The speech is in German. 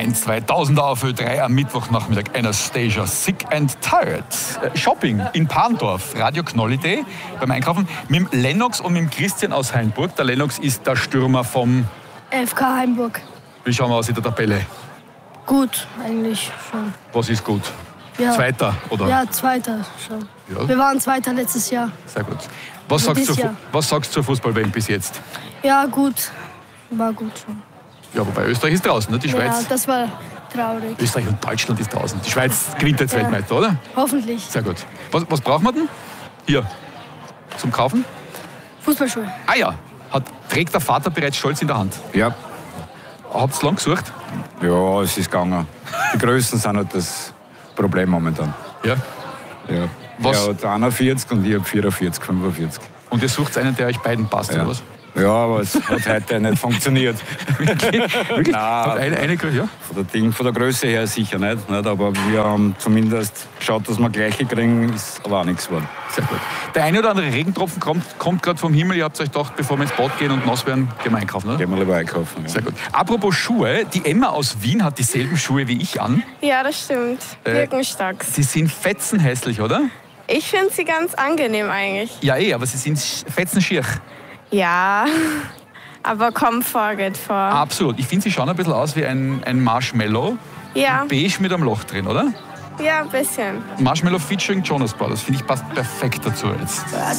1, 2000 auf Ö3 am Mittwochnachmittag. Anastasia, Sick and Tired. Shopping in Parndorf, Radio Knolli Day beim Einkaufen mit dem Lennox und mit dem Christian aus Hainburg. Der Lennox ist der Stürmer vom FK Hainburg. Wie schauen wir aus in der Tabelle? Gut, eigentlich schon. Was ist gut? Ja. Zweiter, oder? Ja, Zweiter schon. Ja. Wir waren Zweiter letztes Jahr. Sehr gut. Was sagst du zur Fußballwelt bis jetzt? Ja, gut. War gut schon. Ja, wobei Österreich ist draußen, ne? Die Ja, Schweiz. das war traurig. Österreich und Deutschland ist draußen. Die Schweiz gewinnt jetzt Weltmeister, oder? Hoffentlich. Sehr gut. Was brauchen wir denn? Hier. Zum Kaufen? Fußballschuhe. Ah ja. Trägt der Vater bereits stolz in der Hand? Ja. Habt ihr lang gesucht? Ja, es ist gegangen. Die Größen sind halt das Problem momentan. Ja. Ja. Was? Er hat 41 und ich habe 44, 45. Und ihr sucht einen, der euch beiden passt, Ja. oder was? Ja, aber es hat heute nicht funktioniert. Wirklich? Nein, Ja. von der Größe her sicher nicht, aber wir haben zumindest geschaut, dass wir gleiche kriegen, ist aber auch nichts geworden. Sehr gut. Der eine oder andere Regentropfen kommt gerade vom Himmel. Ihr habt euch gedacht, bevor wir ins Bad gehen und nass werden, gehen wir einkaufen, oder? Gehen wir lieber einkaufen. Ja. Sehr gut. Apropos Schuhe, die Emma aus Wien hat dieselben Schuhe wie ich an. Ja, das stimmt. Birkenstocks. Sie sind fetzenhässlich, oder? Ich finde sie ganz angenehm eigentlich. Ja, aber sie sind fetzenschier. Ja, aber Komfort geht vor. Absolut. Ich finde, sie schauen ein bisschen aus wie ein Marshmallow. Ja, Beige mit einem Loch drin, oder? ja, ein bisschen. Marshmallow featuring Jonas Brothers. Finde ich, passt perfekt dazu jetzt.